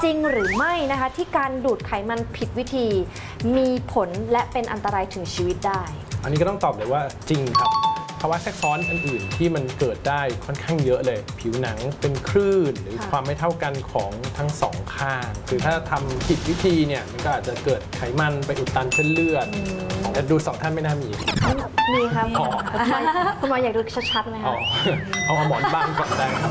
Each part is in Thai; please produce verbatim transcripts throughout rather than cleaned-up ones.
ริงหรือไม่นะคะที่การดูดไขมันผิดวิธีมีผลและเป็นอันตรายถึงชีวิตได้อันนี้ก็ต้องตอบเลยว่าจริงครับภาวะแทรกซ้อนอื่นๆที่มันเกิดได้ค่อนข้างเยอะเลยผิวหนังเป็นคลื่นหรือความไม่เท่ากันของทั้งสองข้างคือถ้าทำผิดวิธีเนี่ยมันก็อาจจะเกิดไขมันไปอุดตันเส้นเลือดแต่ดูสองท่านไม่น่ามีมีครับคุณหมออยากดูชัดๆไหมคะเอาหมอนบ้างก่อนได้ครับ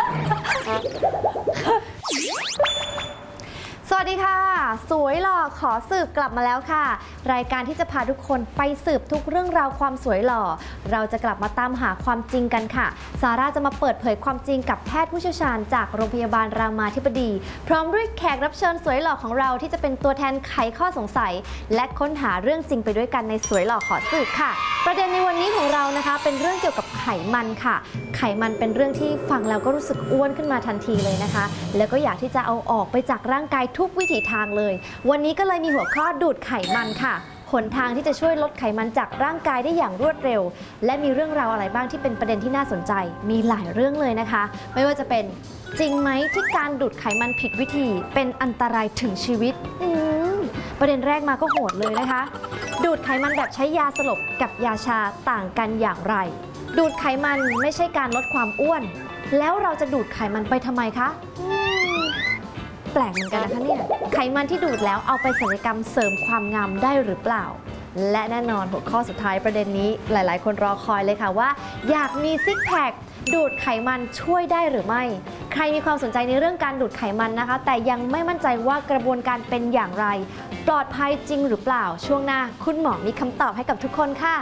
สวัสดีค่ะสวยหล่อขอสืบกลับมาแล้วค่ะรายการที่จะพาทุกคนไปสืบทุกเรื่องราวความสวยหล่อเราจะกลับมาตามหาความจริงกันค่ะซาร่าจะมาเปิดเผยความจริงกับแพทย์ผู้เชี่ยวชาญจากโรงพยาบาลรามาธิบดีพร้อมด้วยแขกรับเชิญสวยหล่อของเราที่จะเป็นตัวแทนไขข้อสงสัยและค้นหาเรื่องจริงไปด้วยกันในสวยหล่อขอสืบค่ะประเด็นในวันนี้ของเรานะคะเป็นเรื่องเกี่ยวกับไขมันค่ะไขมันเป็นเรื่องที่ฟังแล้วก็รู้สึกอ้วนขึ้นมาทันทีเลยนะคะแล้วก็อยากที่จะเอาออกไปจากร่างกายทุกวิถีทางเลยวันนี้ก็เลยมีหัวข้อดูดไขมันค่ะหนทางที่จะช่วยลดไขมันจากร่างกายได้อย่างรวดเร็วและมีเรื่องราวอะไรบ้างที่เป็นประเด็นที่น่าสนใจมีหลายเรื่องเลยนะคะไม่ว่าจะเป็นจริงไหมที่การดูดไขมันผิดวิธีเป็นอันตรายถึงชีวิตประเด็นแรกมาก็โหดเลยนะคะดูดไขมันแบบใช้ยาสลบกับยาชาต่างกันอย่างไรดูดไขมันไม่ใช่การลดความอ้วนแล้วเราจะดูดไขมันไปทำไมคะแปลกเหมือนกันนะคะเนี่ยไขมันที่ดูดแล้วเอาไปศัลยกรรมเสริมความงามได้หรือเปล่าและแน่นอนหัวข้อสุดท้ายประเด็นนี้หลายๆคนรอคอยเลยค่ะว่าอยากมีซิกแพคดูดไขมันช่วยได้หรือไม่ใครมีความสนใจในเรื่องการดูดไขมันนะคะแต่ยังไม่มั่นใจว่ากระบวนการเป็นอย่างไรปลอดภัยจริงหรือเปล่าช่วงหน้าคุณหมอมีคำตอบให้กับทุกคนค่ะ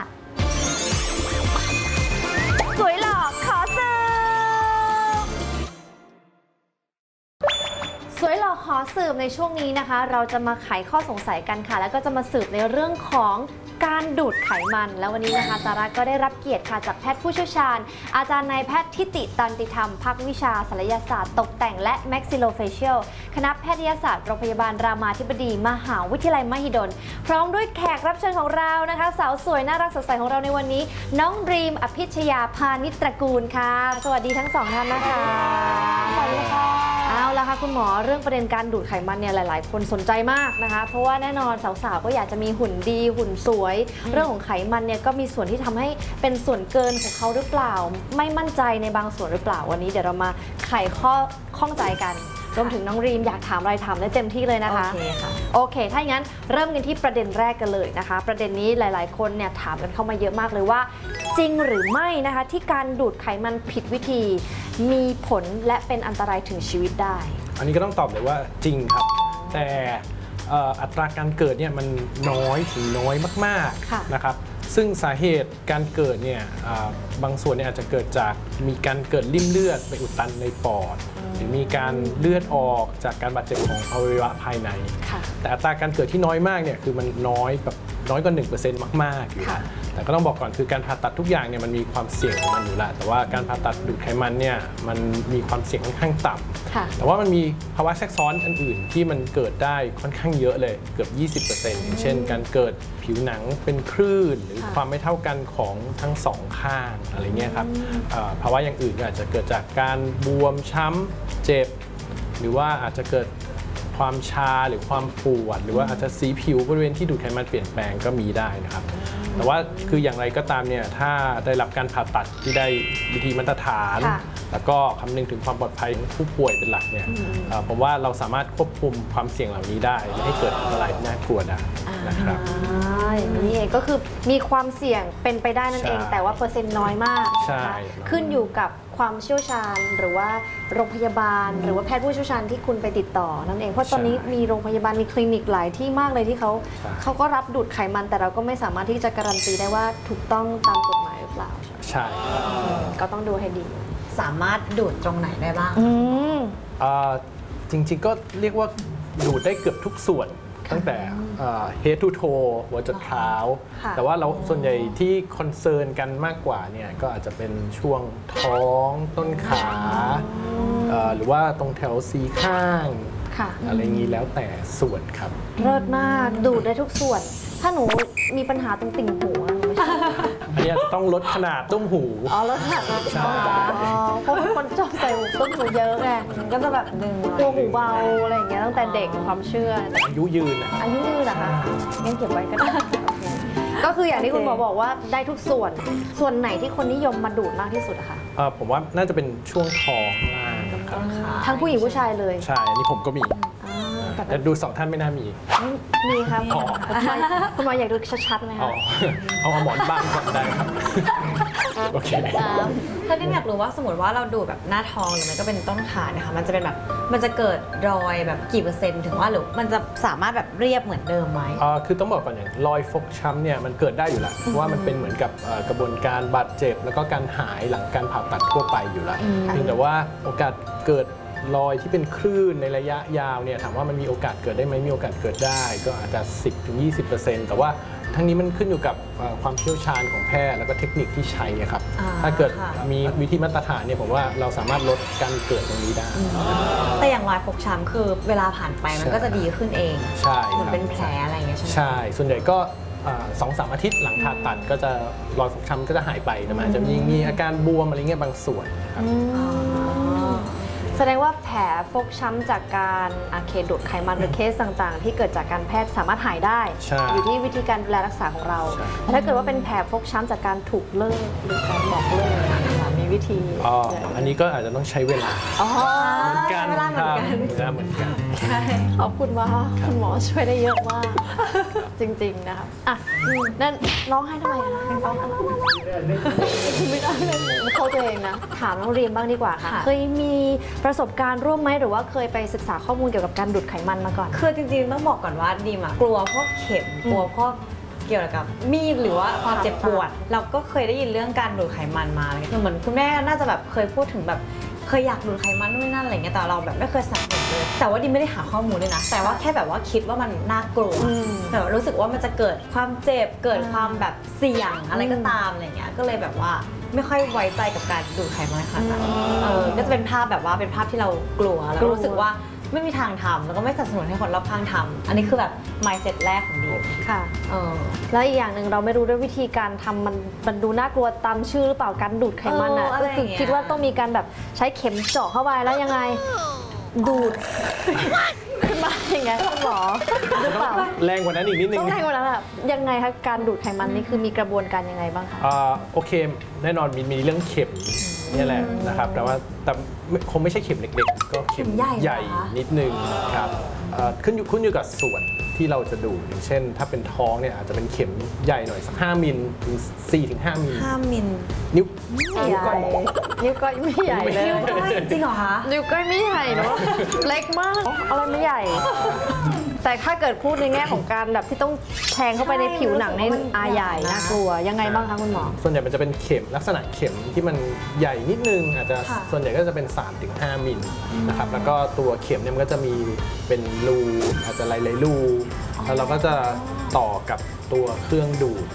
สวยหล่อขอเสิร์ฟสวยหล่อขอสืบในช่วงนี้นะคะเราจะมาไขข้อสงสัยกันค่ะแล้วก็จะมาสืบในเรื่องของการดูดไขมันแล้ววันนี้นะคะซาร่าก็ได้รับเกียรติค่ะจากแพทย์ผู้เชี่ยวชาญอาจารย์นายแพทย์ทิติตันติธรรมภาควิชาศัลยศาสตร์ตกแต่งและ Maxillofacial คณะแพทยศาสตร์โรงพยาบาลรามาธิบดีมหาวิทยาลัยมหิดลพร้อมด้วยแขกรับเชิญของเรานะคะสาวสวยน่ารักสดใสของเราในวันนี้น้องดรีมอภิชยาพานิชตระกูลค่ะสวัสดีทั้งสองท่านนะคะสวัสดีค่ะเอาละค่ะคุณหมอเรื่องประเด็นการดูดไขมันเนี่ยหลายๆคนสนใจมากนะคะเพราะว่าแน่นอนสาวๆก็อยากจะมีหุ่นดีหุ่นสวยเรื่องของไขมันเนี่ยก็มีส่วนที่ทำให้เป็นส่วนเกินของเขาหรือเปล่าไม่มั่นใจในบางส่วนหรือเปล่าวันนี้เดี๋ยวเรามาไขข้อข้องใจกันรวมถึงน้องรีมอยากถามอะไรถามได้เต็มที่เลยนะคะโอเคค่ะโอเคถ้าอย่างนั้นเริ่มกันที่ประเด็นแรกกันเลยนะคะประเด็นนี้หลายๆคนเนี่ยถามกันเข้ามาเยอะมากเลยว่าจริงหรือไม่นะคะที่การดูดไขมันผิดวิธีมีผลและเป็นอันตรายถึงชีวิตได้อันนี้ก็ต้องตอบเลยว่าจริงครับแต่อัตราการเกิดเนี่ยมันน้อยถึงน้อยมากๆนะครับซึ่งสาเหตุการเกิดเนี่ยบางส่วนเนี่ยอาจจะเกิดจากมีการเกิดริ่มเลือดไปอุดตันในปอดหรือมีการเลือดออกจากการบาดเจ็บของอวัยวะภายในแต่อัตราการเกิดที่น้อยมากเนี่ยคือมันน้อยแบบน้อยกว่า หนึ่งเปอร์เซ็นต์ มากๆอยู่แต่ก็ต้องบอกก่อนคือการผ่าตัดทุกอย่างเนี่ยมันมีความเสี่ยงของมันอยู่แล้วแต่ว่าการผ่าตัดดูดไขมันเนี่ยมันมีความเสี่ยงค่อนข้างต่ำแต่ว่ามันมีภาวะแทรกซ้อนอื่นๆที่มันเกิดได้ค่อนข้างเยอะเลยเกือบ ยี่สิบเปอร์เซ็นต์ อย่างเช่นการเกิดผิวหนังเป็นคลื่นหรือความไม่เท่ากันของทั้งสองข้างอะไรเงี้ยครับภาวะอย่างอื่นก็อาจจะเกิดจากการบวมช้ำเจ็บหรือว่าอาจจะเกิดความชาหรือความปวดหรือว่าอาจจะสีผิวบริเวณที่ดูดไขมันเปลี่ยนแปลงก็มีได้นะครับแต่ว่าคืออย่างไรก็ตามเนี่ยถ้าได้รับการผ่าตัดที่ได้วิธีมาตรฐานแล้วก็คำนึงถึงความปลอดภัยของผู้ป่วยเป็นหลักเนี่ยผมว่าเราสามารถควบคุมความเสี่ยงเหล่านี้ได้ไม่ให้เกิดอันตรายที่น่ากลัวได้นะครับอย่างนี้เองก็คือมีความเสี่ยงเป็นไปได้นั่นเองแต่ว่าเปอร์เซ็นต์น้อยมากขึ้นอยู่กับความเชี่ยวชาญหรือว่าโรงพยาบาลหรือว่าแพทย์ผู้เชี่ยวชาญที่คุณไปติดต่อนั่นเองเพราะตอนนี้มีโรงพยาบาลมีคลินิกหลายที่มากเลยที่เขาเขาก็รับดูดไขมันแต่เราก็ไม่สามารถที่จะการันตีได้ว่าถูกต้องตามกฎหมายหรือเปล่าใช่ก็ต้องดูให้ดีสามารถดูดตรงไหนได้บ้างจริงๆก็เรียกว่าดูดได้เกือบทุกส่วนตั้งแต่ head to toe หัวจรดเท้าแต่ว่าเราส่วนใหญ่ที่คอนเซิร์นกันมากกว่าเนี่ยก็อาจจะเป็นช่วงท้องต้นขาหรือว่าตรงแถวสีข้างอะไรงี้แล้วแต่ส่วนครับเลิศมากดูดได้ทุกส่วนถ้าหนูมีปัญหาตรงติ่งหูนนี้ต้องลดขนาดตุ้มหูอ๋อแล้วค่ะใช่อ๋อเพราะเป็นคนชอบใส่หูต้นหูเยอะไงมันก็จะแบบดึงกลัวหูเบาอะไรอย่างเงี้ยตั้งแต่เด็กความเชื่ออายุยืนนะอายุยืนเหรอคะงั้นเก็บไว้ก็ได้ก็คืออย่างที่คุณหมอบอกว่าได้ทุกส่วน ส่วนไหนที่คนนิยมมาดูดมากที่สุดอะคะเอ่อผมว่าน่าจะเป็นช่วงท้องล่างครับทั้งผู้หญิงผู้ชายเลยใช่ อันนี้ผมก็มีอ่าแต่แต่ดูสองท่านไม่น่ามีมีครับอ๋อคุณหมอคุณหมออยากดูชัดๆไหมอ๋อคะเอาเอาหมอนบ้างก่อนได้ครับ โอเคถ้าดิมอยากรู้ว่าสมมติว่าเราดูดแบบหน้าท้องหรือมันก็เป็นต้นขาเนี่ยค่ะมันจะเป็นแบบมันจะเกิดรอยแบบกี่เปอร์เซ็นต์ถึงว่าหรือมันจะสามารถแบบเรียบเหมือนเดิมไหมเอ่อคือต้องบอกก่อนอย่างรอยฟกช้ำเนี่ยมันเกิดได้อยู่แล้วเพราะว่ามันเป็นเหมือนกับเอ่อกระบวนการบาดเจ็บ แล้วก็การหายหลังการผ่าตัดทั่วไปอยู่แล้วเพียงแต่ว่าโอกาสเกิดรอยที่เป็นคลื่นในระยะยาวเนี่ยถามว่ามันมีโอกาสเกิดได้ไหมมีโอกาสเกิดได้ ก็อาจจะ สิบถึงยี่สิบเปอร์เซ็นต์ แต่ว่าทั้งนี้มันขึ้นอยู่กับเอ่อความเชี่ยวชาญของแพทย์แล้วก็เทคนิคที่ใช้อะครับอ่าถ้าเกิดค่ะมีวิธีมาตรฐานเนี่ยผมว่าเราสามารถลดการเกิดตรงนี้ได้แต่อย่างรอยฟกช้ำคือเวลาผ่านไปมันก็จะดีขึ้นเองใช่เหมือนครับเป็นแผลอะไรอย่างเงี้ยใช่ไหมใช่ ส่วนใหญ่ก็สองสามอาทิตย์หลังผ่าตัดก็จะรอยฟกช้ำก็จะหายไปแต่มันอาจจะมีมีอาการบวมอะไรเงี้ยบางส่วนครับแสดงว่าแผลฟกช้ำจากการอาเคดูดไขมันหรือเคสต่างๆ ที่เกิดจากการแพทย์สามารถหายได้ใช่อยู่ที่วิธีการดูแลรักษาของเราใช่แต่ถ้าเกิดว่าเป็นแผลฟกช้ำจากการถูกเลิกหรือการบอกเลิกนะคะมีวิธีอ๋ออันนี้ก็อาจจะต้องใช้เวลาอ๋อเหมือนกันเวลาเหมือนกันเวลาเหมือนกันใช่ขอบคุณมากคุณหมอช่วยได้เยอะมากจริงๆนะครับอ่ะอืมนั่นร้องไห้ทำไมอะนะร้องอะไรไม่ได้เลยเขาตัวเองนะถามน้องเรียนบ้างดีกว่าค่ะค่ะเคยมีประสบการณ์ร่วมไหมหรือว่าเคยไปศึกษาข้อมูลเกี่ยวกับการดูดไขมันมาก่อนคือจริงๆต้องบอกก่อนว่าดีมอะกลัวพวกเข็มกลัวพวกเกี่ยวกับมีดหรือว่าความเจ็บปวด เราก็เคยได้ยินเรื่องการดูดไขมันมาอะไรเงี้ยเหมือนคุณแม่น่าจะแบบเคยพูดถึงแบบเคยอยากดูดไขมันนู่นนนั่นอะไรเงี้ยแต่เราแบบไม่เคยสนับสนุนเลยแต่ว่าดิมไม่ได้หาข้อมูลเลยนะแต่ว่าแค่แบบว่าคิดว่ามันน่ากลัวอืมแต่ว่ารู้สึกว่ามันจะเกิดความเจ็บเกิดความแบบเสี่ยงอะไรก็ตามอะไรเงี้ยก็เลยแบบว่าไม่ค่อยไว้ใจกับการดูดไขมันขนาดนั้นเออก็จะเป็นภาพแบบว่าเป็นภาพที่เรากลัวแล้วก็รู้สึกว่าไม่มีทางทำแล้วก็ไม่สนับสนุนให้คนรอบข้างทำอันนี้คือแบบ mindset แรกของดิมค่ะเออแล้วอีกอย่างหนึ่งเราไม่รู้ด้วยวิธีการทำมันมันดูน่ากลัวตามชื่อหรือเปล่าการดูดไขมันอ่ะเอออะไรก็คืออย่างเงี้ยคิดว่าต้องมีการแบบใช้เข็มเจาะเข้าไปแล้วยังไง ดูด ขึ้นมาอย่างไงคุณหมอหรือเปล่าแรงกว่านั้นอีกนิดนึต้อง งแรงกว่านั้นอะยังไงคะการดูดไขมันนี่คือมีกระบวนการยังไงบ้างคะอ่าโอเคแน่นอนมีมีเรื่องเข็มเนี่ยแหละนะครับแต่ว่าแต่ไม่คงไม่ใช่เข็มเล็กๆ ก็เข็มเข็มใหญ่ใหญ่เหรอคะนิดนึงนะครับเอ่อขึ้นอยู่ขึ้นอยู่กับส่วนที่เราจะดูดอย่างเช่น ถ้าเป็นท้องเนี่ยอาจจะเป็นเข็มใหญ่หน่อยสักห้ามิลถึงสี่ถึงห้ามิลห้ามิลนิ้วไม่ใหญ่นิ้วก้อยไม่ใหญ่เลยนิ้วก้อยจริงเหรอคะนิ้วก้อยไม่ใหญ่เนอะเล็กมากอะไรไม่ใหญ่ แต่ถ้าเกิดพูดในแง่ของการแบบที่ต้องแทงเข้าไปในผิวหนังในอาใหญ่น่ากลัวยังไงบ้างคะคุณหมอส่วนใหญ่มันจะเป็นเข็มลักษณะเข็มที่มันใหญ่นิดนึงอาจจะค่ะส่วนใหญ่ก็จะเป็น สามถึงห้า มิลนะครับแล้วก็ตัวเข็มเนี่ยมันก็จะมีเป็นรูอาจจะหลายๆรูแล้วเราก็จะต่อกับตัวเครื่องดูด